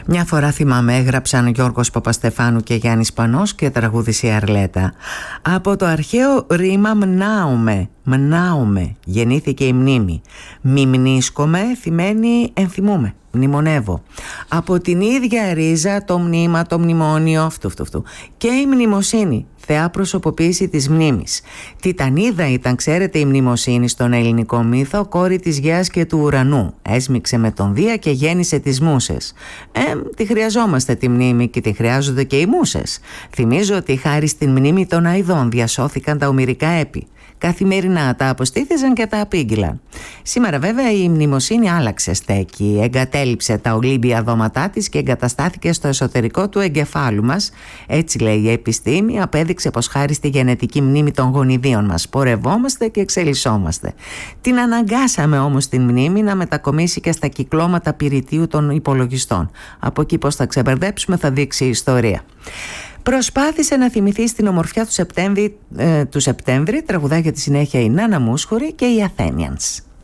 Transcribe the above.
Μια φορά θυμάμαι έγραψαν Γιώργος Παπαστεφάνου και Γιάννης Πανός και τραγούδισε η Αρλέτα. Από το αρχαίο ρήμα μνάουμε γεννήθηκε η μνήμη. Μιμνίσκομαι θυμαίνει ενθυμούμε, μνημονεύω. Από την ίδια ρίζα το μνήμα, το μνημόνιο, αυτού. Και η μνημοσύνη, θεά προσωποποίηση της μνήμης. Τιτανίδα ήταν, ξέρετε, η μνημοσύνη στον ελληνικό μύθο, κόρη της γέας και του ουρανού. Έσμιξε με τον Δία και γέννησε τις μούσες. Τη χρειαζόμαστε τη μνήμη και τη χρειάζονται και οι μούσες. Θυμίζω ότι χάρη στην μνήμη των αηδών διασώθηκαν τα ομηρικά έπι. Καθημερινά τα αποστήθησαν και τα απήγγυλαν. Σήμερα βέβαια η μνημοσύνη άλλαξε στέκη, εγκατέλειψε τα ολύμπια δώματά της και εγκαταστάθηκε στο εσωτερικό του εγκεφάλου μας. Έτσι λέει η επιστήμη, απέδειξε πως χάρη στη γενετική μνήμη των γονιδίων μας πορευόμαστε και εξελισσόμαστε. Την αναγκάσαμε όμως την μνήμη να μετακομίσει και στα κυκλώματα πυρητίου των υπολογιστών. Από εκεί πως θα ξεμπερδέψουμε θα δείξει η ιστορία. Προσπάθησε να θυμηθεί στην ομορφιά του Σεπτέμβρη, τραγουδά για τη συνέχεια η Νάνα Μούσχουρη και οι Athenians.